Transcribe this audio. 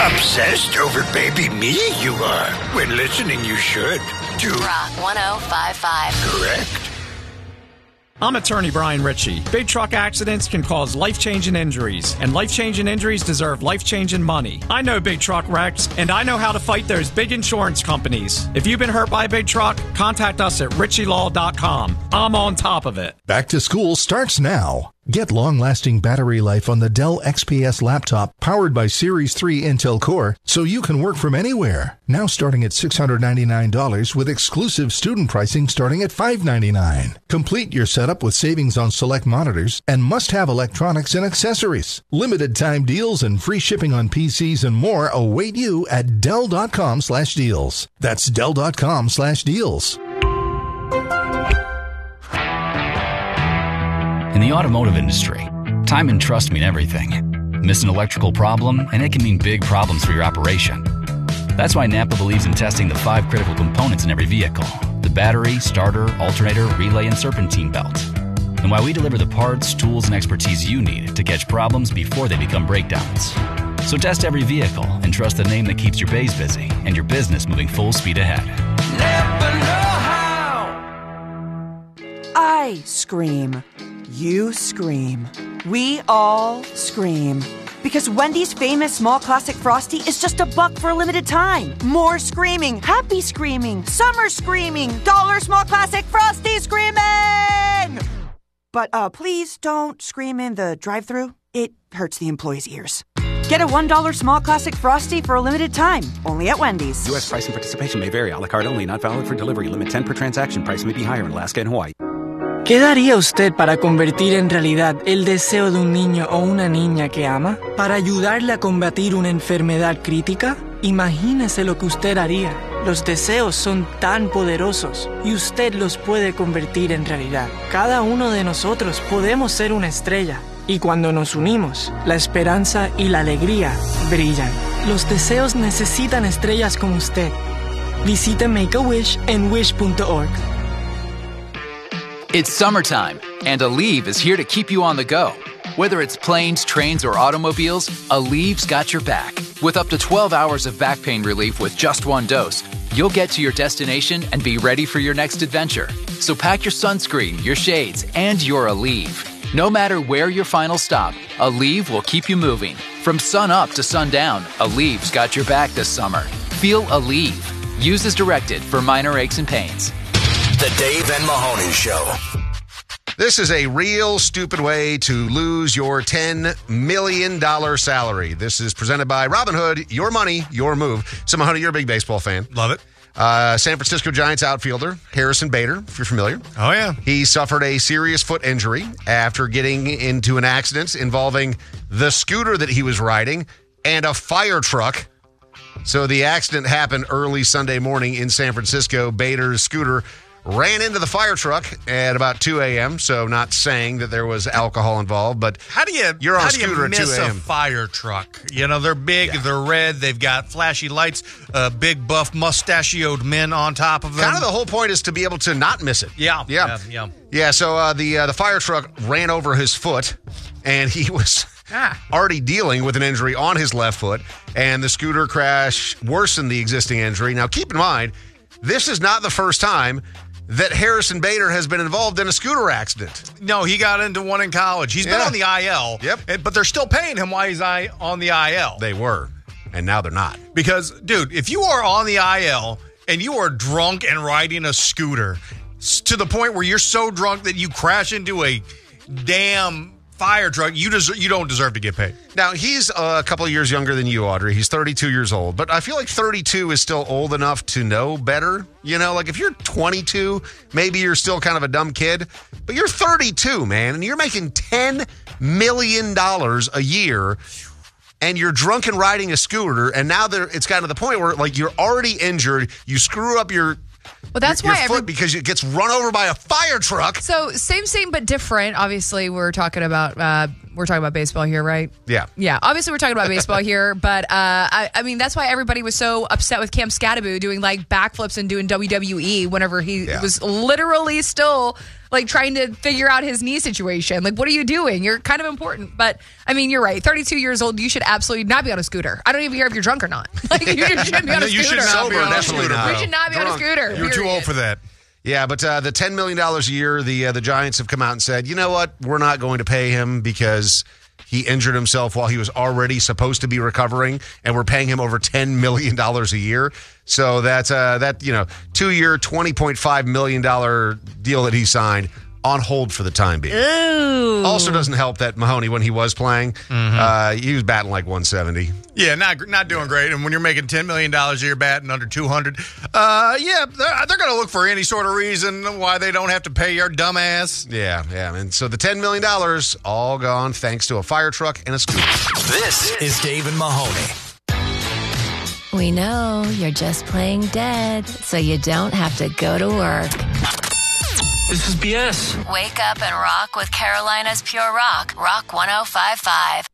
Obsessed over baby me, you are. When listening, you should. To Rock 1055. Correct. I'm attorney Brian Ritchie. Big truck accidents can cause life-changing injuries, and life-changing injuries deserve life-changing money. I know big truck wrecks, and I know how to fight those big insurance companies. If you've been hurt by a big truck, contact us at ritchielaw.com. I'm on top of it. Back to school starts now. Get long-lasting battery life on the Dell XPS laptop powered by Series 3 Intel Core so you can work from anywhere. Now starting at $699 with exclusive student pricing starting at $599. Complete your setup with savings on select monitors and must-have electronics and accessories. Limited time deals and free shipping on PCs and more await you at Dell.com/deals. That's Dell.com/deals. In the automotive industry, time and trust mean everything. Miss an electrical problem, and it can mean big problems for your operation. That's why Napa believes in testing the 5 critical components in every vehicle: the battery, starter, alternator, relay, and serpentine belt. And why we deliver the parts, tools, and expertise you need to catch problems before they become breakdowns. So test every vehicle and trust the name that keeps your bays busy and your business moving full speed ahead. Napa know-how. I scream. You scream. We all scream. Because Wendy's famous small classic Frosty is just $1 for a limited time. More screaming, happy screaming, summer screaming, dollar small classic Frosty screaming! But please don't scream in the drive-thru. It hurts the employees' ears. Get a $1 small classic Frosty for a limited time, only at Wendy's. U.S. price and participation may vary. A la carte only, not valid for delivery. Limit 10 per transaction. Price may be higher in Alaska and Hawaii. ¿Qué daría usted para convertir en realidad el deseo de un niño o una niña que ama? ¿Para ayudarle a combatir una enfermedad crítica? Imagínese lo que usted haría. Los deseos son tan poderosos y usted los puede convertir en realidad. Cada uno de nosotros podemos ser una estrella. Y cuando nos unimos, la esperanza y la alegría brillan. Los deseos necesitan estrellas como usted. Visite Make-A-Wish en wish.org. It's summertime, and Aleve is here to keep you on the go. Whether it's planes, trains, or automobiles, Aleve's got your back. With up to 12 hours of back pain relief with just 1 dose, you'll get to your destination and be ready for your next adventure. So pack your sunscreen, your shades, and your Aleve. No matter where your final stop, Aleve will keep you moving. From sun up to sundown, Aleve's got your back this summer. Feel Aleve. Use as directed for minor aches and pains. The Dave and Mahoney Show. This is a real stupid way to lose your $10 million salary. This is presented by Robinhood. Your money, your move. So, Mahoney, you're a big baseball fan. Love it. San Francisco Giants outfielder Harrison Bader, if you're familiar. Oh, yeah. He suffered a serious foot injury after getting into an accident involving the scooter that he was riding and a fire truck. So the accident happened early Sunday morning in San Francisco. Bader's scooter ran into the fire truck at about 2 a.m., so not saying that there was alcohol involved, but you're on a scooter at 2 miss a.m. a fire truck? You know, they're big, they're red, they've got flashy lights, big, buff, mustachioed men on top of them. Kind of the whole point is to be able to not miss it. Yeah. Yeah, so the fire truck ran over his foot, and he was already dealing with an injury on his left foot, and the scooter crash worsened the existing injury. Now, keep in mind, this is not the first time that Harrison Bader has been involved in a scooter accident. No, he got into one in college. He's been on the IL. Yep. But they're still paying him while he's on the IL. They were, and now they're not. Because, dude, if you are on the IL and you are drunk and riding a scooter to the point where you're so drunk that you crash into a damn fire truck, you don't deserve to get paid. Now, he's a couple of years younger than you, Audrey. He's 32 years old. But I feel like 32 is still old enough to know better. You know, like if you're 22, maybe you're still kind of a dumb kid. But you're 32, man, and you're making $10 million a year, and you're drunk and riding a scooter, and now it's gotten to the point where, like, you're already injured. You screw up your foot because it gets run over by a fire truck. So same but different. Obviously, we're talking about we're talking about baseball here, right? Yeah. Yeah, obviously we're talking about baseball here, but I mean, that's why everybody was so upset with Cam Scatterbo doing like backflips and doing WWE whenever he was literally still like trying to figure out his knee situation. Like, what are you doing? You're kind of important. But I mean, you're right. 32 years old, you should absolutely not be on a scooter. I don't even care if you're drunk or not. Like, you shouldn't be on a scooter. You should not be on a scooter. You should not be on a scooter. You're too old for that. Yeah, but the $10 million a year, the Giants have come out and said, you know what? We're not going to pay him because he injured himself while he was already supposed to be recovering, and we're paying him over $10 million a year. So that's 2-year, $20.5 million deal that he signed on hold for the time being. Ooh. Also doesn't help that Mahoney, when he was playing, he was batting like 170. Yeah, not doing great. And when you're making $10 million a year batting under 200, they're going to look for any sort of reason why they don't have to pay your dumb ass. Yeah. And so the $10 million all gone thanks to a fire truck and a scooter. This is Dave and Mahoney. We know you're just playing dead, so you don't have to go to work. This is BS. Wake up and rock with Carolina's Pure Rock, Rock 105.5.